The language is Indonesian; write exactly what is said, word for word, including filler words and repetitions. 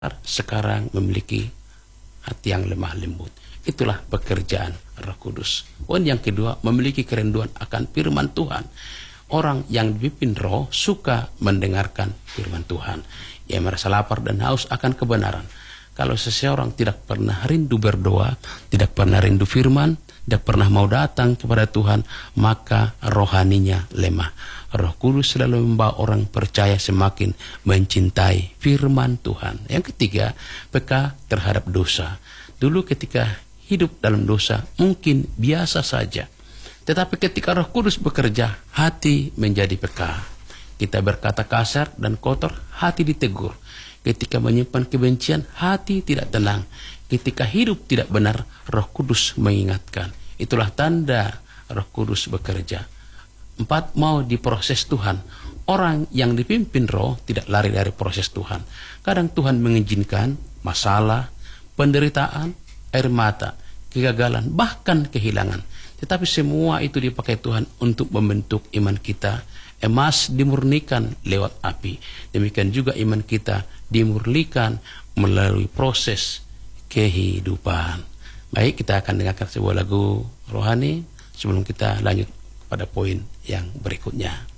sekarang memiliki hati yang lemah lembut. Itulah pekerjaan Roh Kudus. Poin yang kedua, memiliki kerinduan akan firman Tuhan. Orang yang dipimpin Roh suka mendengarkan firman Tuhan. Ia merasa lapar dan haus akan kebenaran. Kalau seseorang tidak pernah rindu berdoa, tidak pernah rindu firman, tidak pernah mau datang kepada Tuhan, maka rohaninya lemah. Roh Kudus selalu membawa orang percaya semakin mencintai firman Tuhan. Yang ketiga, peka terhadap dosa. Dulu ketika hidup dalam dosa mungkin biasa saja, tetapi ketika Roh Kudus bekerja, hati menjadi peka. Kita berkata kasar dan kotor, hati ditegur. Ketika menyimpan kebencian, hati tidak tenang. Ketika hidup tidak benar, Roh Kudus mengingatkan. Itulah tanda Roh Kudus bekerja. Empat, mau diproses Tuhan. Orang yang dipimpin Roh tidak lari dari proses Tuhan. Kadang Tuhan mengizinkan masalah, penderitaan, air mata, kegagalan, bahkan kehilangan. Tetapi semua itu dipakai Tuhan untuk membentuk iman kita. Emas dimurnikan lewat api. Demikian juga iman kita dimurnikan melalui proses kehidupan. Baik, kita akan dengarkan sebuah lagu rohani sebelum kita lanjut pada poin yang berikutnya.